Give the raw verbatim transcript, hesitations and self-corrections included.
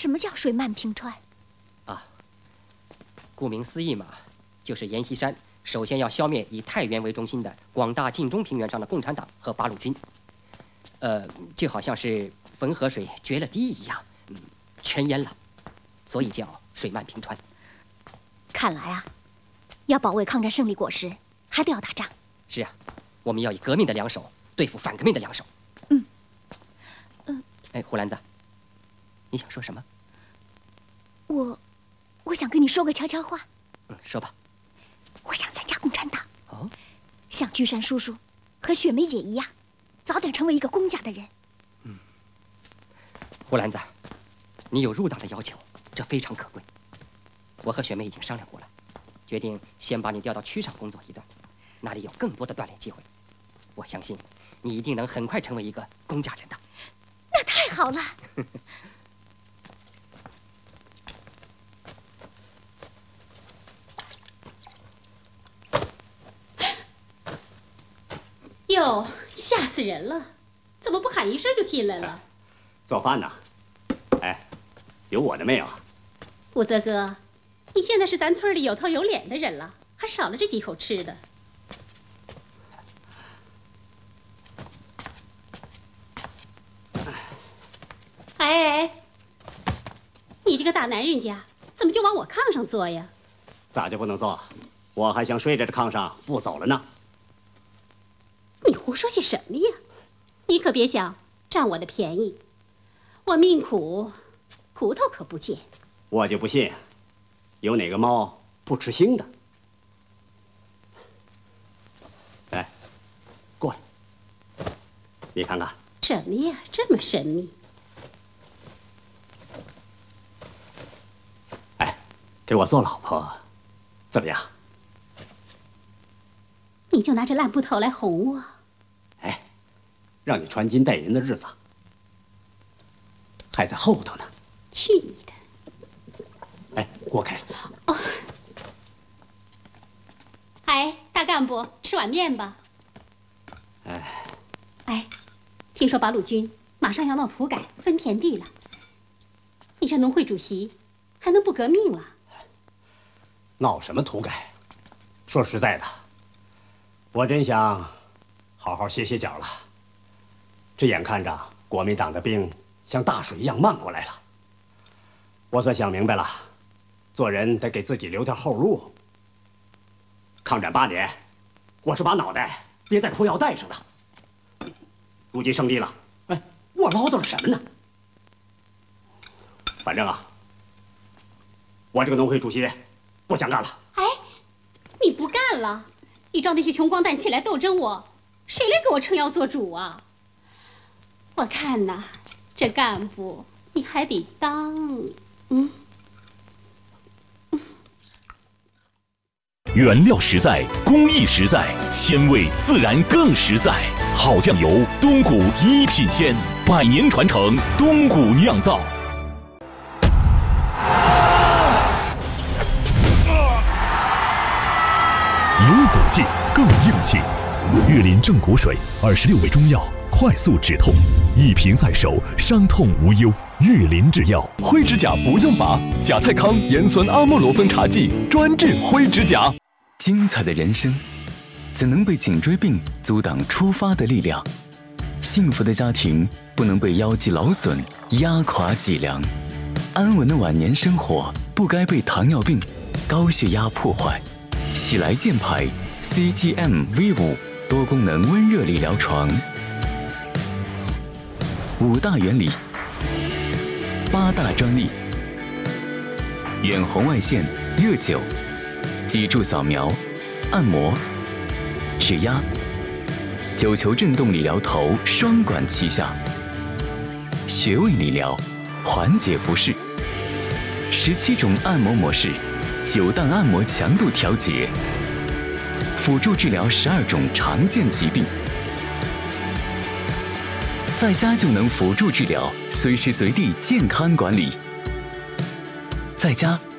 什么叫水漫平川？ 啊，顾名思义嘛，就是阎锡山首先要消灭以太原为中心的广大晋中平原上的共产党和八路军。呃，就好像是汾河水决了堤一样，嗯，全淹了，所以叫水漫平川。 看来啊，要保卫抗战胜利果实，还得要打仗。 是啊，我们要以革命的两手对付反革命的两手。 嗯，嗯。 哎，胡兰子，你想说什么？ 我，我想跟你说个悄悄话。 嗯，说吧。 我想参加共产党。 哦。 像居山叔叔和雪梅姐一样，早点成为一个公家的人。 嗯。胡兰子，你有入党的要求，这非常可贵。我和雪梅已经商量过了，决定先把你调到区上工作一段，那里有更多的锻炼机会。我相信你一定能很快成为一个公家人的。 那太好了。 哟，吓死人了！怎么不喊一声就进来了？ 做饭呢。哎，有我的没有？ 武则哥，你现在是咱村里有头有脸的人了，还少了这几口吃的。哎哎，你这个大男人家，怎么就往我炕上坐呀？ 咋就不能坐？我还想睡在这炕上不走了呢。 你胡说些什么呀？你可别想占我的便宜，我命苦，苦头可不见。 我就不信，有哪个猫不吃腥的。来，过来，你看看。 什么呀？这么神秘？ 哎，给我做老婆，怎么样？ 你就拿这烂布头来哄我？ 哎，让你穿金戴银的日子还在后头呢。 去你的！ 哎，锅开了。 哦。哎，大干部，吃碗面吧。 哎。 哎，听说八路军马上要闹土改分田地了，你这农会主席还能不革命了？ 闹什么土改？说实在的，我真想好好歇歇脚了。这眼看着国民党的兵像大水一样漫过来了，我算想明白了，做人得给自己留条后路。抗战八年，我是把脑袋别在裤腰带上的。如今胜利了，哎，我唠叨了什么呢？反正啊，我这个农会主席不想干了。 哎，你不干了？你招那些穷光蛋起来斗争我，谁来给我撑腰做主啊？我看呐，这干部你还得当，嗯。 原料实在，工艺实在，鲜味自然更实在。好酱油，东谷一品鲜，百年传承，东谷酿造。 有骨气，更硬气。玉林正骨水，二十六味中药，快速止痛，一瓶在手，伤痛无忧。玉林制药， 灰指甲不用拔，甲泰康盐酸阿莫罗芬茶剂专治灰指甲。 精彩的人生，怎能被颈椎病阻挡出发的力量？幸福的家庭不能被腰肌劳损压垮脊梁。安稳的晚年生活不该被糖尿病、高血压破坏。喜来健牌 C G M V 五多功能温热理疗床，五大原理，八大专利，远红外线热灸、脊柱扫描、按摩、指压、九球振动理疗头双管齐下，穴位理疗，缓解不适，十七种按摩模式，九档按摩强度调节，辅助治疗十二种常见疾病，在家就能辅助治疗，随时随地健康管理，在家